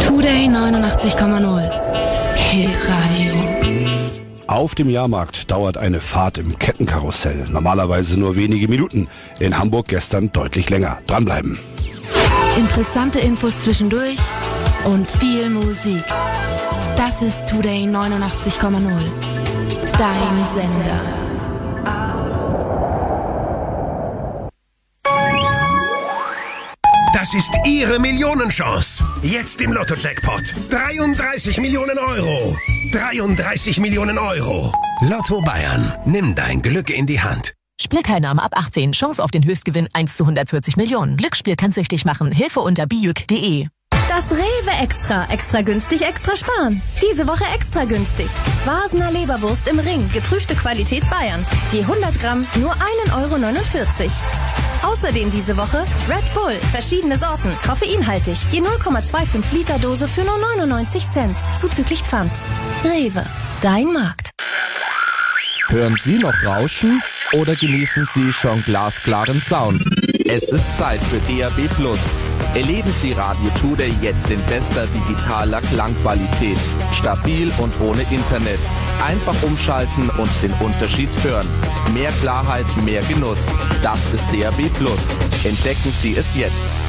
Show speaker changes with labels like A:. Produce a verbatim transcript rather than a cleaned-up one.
A: Today neunundachtzig Komma null. Hitradio.
B: Auf dem Jahrmarkt dauert eine Fahrt im Kettenkarussell normalerweise nur wenige Minuten. In Hamburg gestern deutlich länger. Dranbleiben.
A: Interessante Infos zwischendurch und viel Musik. Das ist Today neunundachtzig Komma null. Dein Sender.
C: Das ist Ihre Millionenchance. Jetzt im Lotto-Jackpot. dreiunddreißig Millionen Euro. dreiunddreißig Millionen Euro. Lotto Bayern. Nimm dein Glück in die Hand.
D: Spielteilnahme ab achtzehn. Chance auf den Höchstgewinn eins zu hundertvierzig Millionen. Glücksspiel kann süchtig machen. Hilfe unter bijuk punkt de.
E: Das Rewe Extra. Extra günstig, extra sparen. Diese Woche extra günstig. Vasener Leberwurst im Ring. Geprüfte Qualität Bayern. Je hundert Gramm nur ein Euro neunundvierzig. Außerdem diese Woche Red Bull. Verschiedene Sorten. Koffeinhaltig. Je null Komma fünfundzwanzig Liter Dose für nur neunundneunzig Cent. Zuzüglich Pfand. Rewe. Dein Markt.
F: Hören Sie noch Rauschen oder genießen Sie schon glasklaren Sound? Es ist Zeit für D A B Plus. Erleben Sie Radio Today jetzt in bester digitaler Klangqualität. Stabil und ohne Internet. Einfach umschalten und den Unterschied hören. Mehr Klarheit, mehr Genuss. Das ist D A B Plus. Entdecken Sie es jetzt.